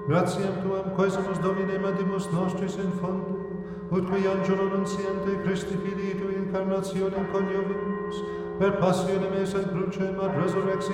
gratiam tuam quesumus Domine mandimus nostris in fondo, ut qui angelo nunciante Christi Filii tui incarnationem coniovimus, per passionem et crucem ad resurrexionem